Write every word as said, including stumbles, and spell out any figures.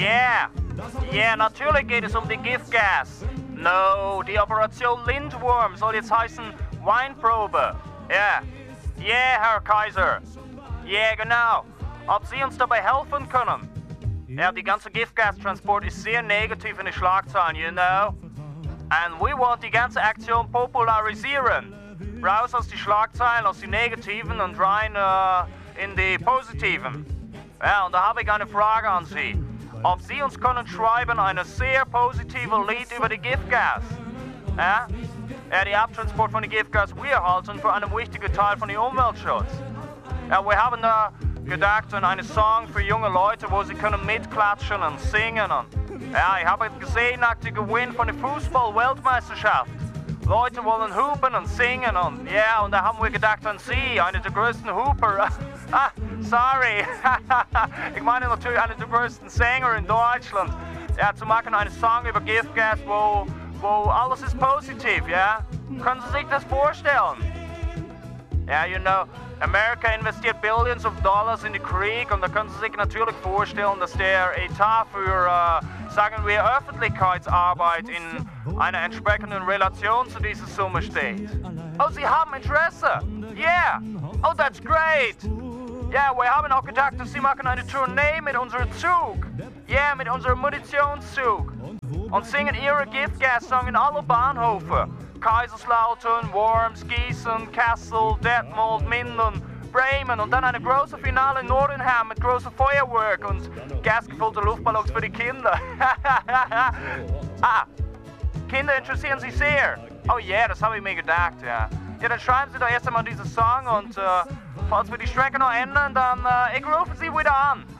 Yeah, yeah, natürlich geht es um die Giftgas. No, die Operation Lindwurm soll jetzt heißen Weinprobe. Ja, yeah. Yeah, Herr Kaiser. Yeah, genau. Ob Sie uns dabei helfen können? Ja, die ganze Giftgastransport ist sehr negativ in den Schlagzeilen, you know? And we want die ganze Aktion popularisieren. Raus aus die Schlagzeilen, aus die negativen und rein äh, in die positiven. Ja, und da habe ich eine Frage an Sie. Ob Sie uns können schreiben ein sehr positives Lied über die Giftgas. Ja? Ja, die Abtransport von den Giftgas wir halten für einen wichtigen Teil von dem Umweltschutz. Ja, wir haben da gedacht an einen Song für junge Leute, wo sie können mitklatschen und singen. Und, ja, ich habe gesehen nach dem Gewinn von der Fußball-Weltmeisterschaft. Leute wollen hupen und singen und ja, und da haben wir gedacht an Sie, einer der größten Huper. Ah, sorry. Ich meine natürlich einer der größten Sänger in Deutschland. Ja, zu machen einen Song über Giftgas, wo, wo alles ist positiv, ja? Können Sie sich das vorstellen? Ja, you know, Amerika investiert Billions of Dollars in den Krieg und da können Sie sich natürlich vorstellen, dass der Etat für, äh, sagen wir, Öffentlichkeitsarbeit in einer entsprechenden Relation zu dieser Summe steht. Oh, Sie haben Interesse? Yeah! Oh, that's great! Ja, yeah, wir haben auch gedacht, dass Sie machen eine Tournee mit unserem Zug. Ja, yeah, mit unserem Munitionszug. Und singen Ihre Giftgas-Song in alle Bahnhöfe. Kaiserslautern, Worms, Gießen, Kassel, Detmold, Minden, Bremen und dann eine große Finale in Nordenham mit großem Feuerwerk und gasgefüllte Luftballons für die Kinder. Ah, Kinder interessieren sich sehr. Oh ja, yeah, das habe ich mir gedacht, ja. Ja, dann schreiben Sie doch erst einmal diesen Song und äh, falls wir die Strecke noch ändern, dann äh, ich rufe Sie wieder an.